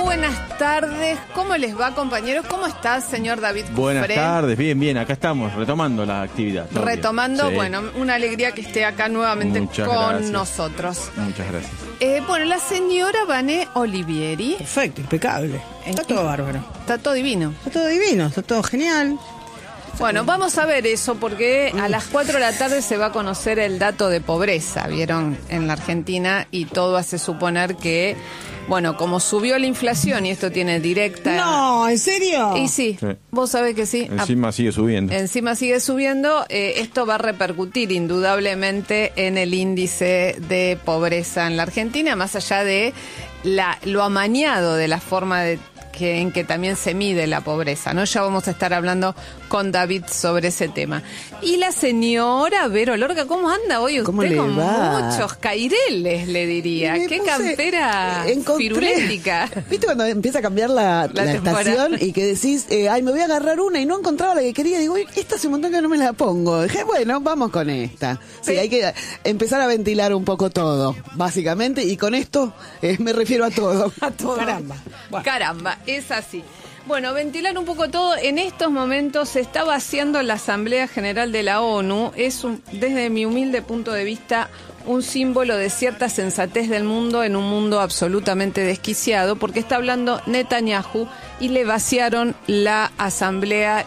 buenas tardes. ¿Cómo les va, compañeros? ¿Cómo está, señor David Cufré? Buenas tardes, bien, acá estamos, retomando la actividad. Retomando, sí. Bueno, una alegría que esté acá nuevamente con nosotros. Muchas gracias. Bueno, la señora Vané Olivieri. Perfecto, impecable. Está todo bárbaro. Está todo divino. Está todo divino, está todo genial. Bueno, vamos a ver eso porque a las 4 de la tarde se va a conocer el dato de pobreza, ¿vieron? En la Argentina, y todo hace suponer que, bueno, como subió la inflación y esto tiene directa... No, ¿en serio? Y sí, vos sabés que sí. Encima sigue subiendo. Encima sigue subiendo. Esto va a repercutir indudablemente en el índice de pobreza en la Argentina, más allá de lo amañado de la forma en que también se mide la pobreza, ¿no? Ya vamos a estar hablando con David sobre ese tema. Y la señora Vero Lorca, ¿cómo anda hoy usted? ¿Cómo le con va? Muchos caireles, le diría. Qué campera firulética. ¿Viste cuando empieza a cambiar la estación y que decís, ay, me voy a agarrar una y no encontraba la que quería? Digo, esta hace un montón que no me la pongo. Dije, bueno, vamos con esta. Sí, hay que empezar a ventilar un poco todo, básicamente, y con esto me refiero a todo. A todo. Caramba. Bueno. Caramba, es así. Bueno, ventilar un poco todo. En estos momentos se está vaciando la Asamblea General de la ONU. Es, desde mi humilde punto de vista, un símbolo de cierta sensatez del mundo en un mundo absolutamente desquiciado, porque está hablando Netanyahu y le vaciaron la Asamblea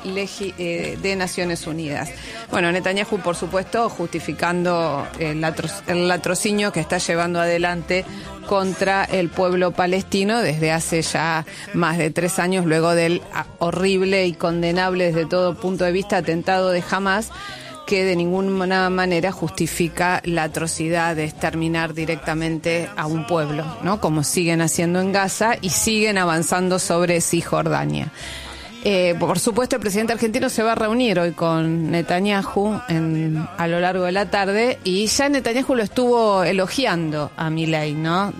de Naciones Unidas. Bueno, Netanyahu, por supuesto, justificando el latrocinio que está llevando adelante contra el pueblo palestino desde hace ya más de 3 años, luego del horrible y condenable desde todo punto de vista atentado de Hamás, que de ninguna manera justifica la atrocidad de exterminar directamente a un pueblo, ¿no? Como siguen haciendo en Gaza y siguen avanzando sobre Cisjordania. Por supuesto, el presidente argentino se va a reunir hoy con Netanyahu a lo largo de la tarde, y ya Netanyahu lo estuvo elogiando a Milei, ¿no?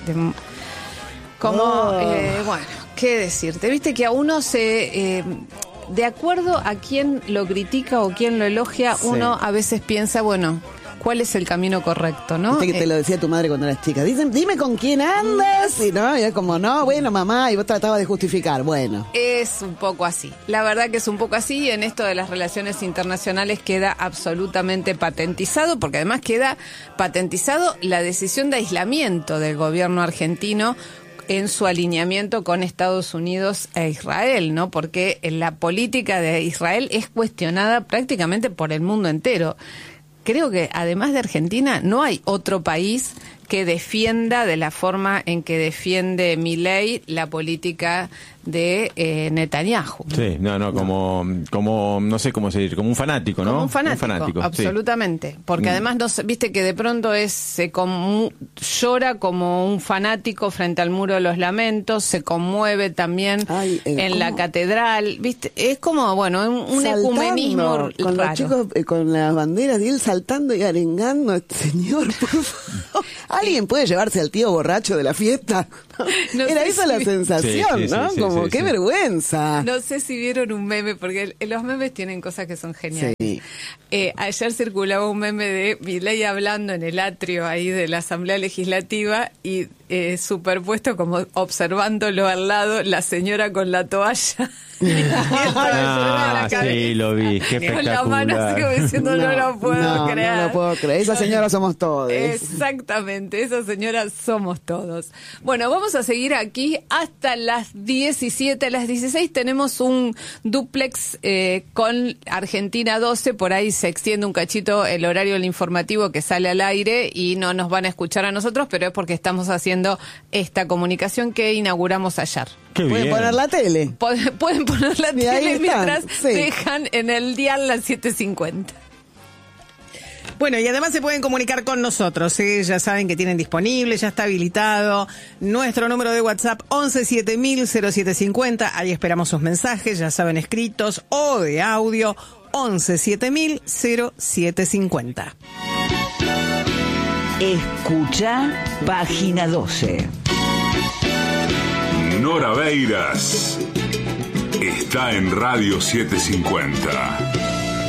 Bueno, ¿qué decirte? Viste que a uno de acuerdo a quién lo critica o quién lo elogia, uno a veces piensa, bueno, ¿cuál es el camino correcto, no? Viste que te lo decía tu madre cuando eras chica. Dicen, dime con quién andas. Y no, y era como, no, bueno, mamá, y vos tratabas de justificar. Bueno. Es un poco así. La verdad que es un poco así, y en esto de las relaciones internacionales queda absolutamente patentizado, porque además queda patentizado la decisión de aislamiento del gobierno argentino en su alineamiento con Estados Unidos e Israel, ¿no? Porque la política de Israel es cuestionada prácticamente por el mundo entero. Creo que además de Argentina no hay otro país que defienda de la forma en que defiende Milei la política de Netanyahu. Sí, como no sé cómo decir, como un fanático, ¿no? Como un fanático, absolutamente. Sí. Porque además, viste que de pronto llora como un fanático frente al Muro de los Lamentos, se conmueve también en la catedral, viste, es como, bueno, un ecumenismo con raro. Los chicos con las banderas y él saltando y arengando, señor, por favor. ¿Alguien puede llevarse al tío borracho de la fiesta? No Era esa la sensación, ¿no? Como, qué vergüenza. No sé si vieron un meme, porque los memes tienen cosas que son geniales. Sí. Ayer circulaba un meme de Milei hablando en el atrio ahí de la Asamblea Legislativa y superpuesto como observándolo al lado la señora con la toalla. Sí, lo vi, qué espectacular. Con la mano así como diciendo, no lo puedo creer. No lo puedo creer, esa señora somos todos. Exactamente, esa señora somos todos. Bueno, vamos a seguir aquí hasta las 17. A las 16 tenemos un dúplex con Argentina 12, por ahí se extiende un cachito el horario del informativo que sale al aire y no nos van a escuchar a nosotros, pero es porque estamos haciendo esta comunicación que inauguramos ayer. Pueden poner la tele. Pueden poner la tele mientras sí. dejan en el dial las 7:50. Bueno, y además se pueden comunicar con nosotros, ¿eh? Ya saben que tienen disponible, ya está habilitado nuestro número de WhatsApp 11700750. Ahí esperamos sus mensajes, ya saben, escritos o de audio, 11700750. Escucha Página 12. Nora Beiras está en Radio 750.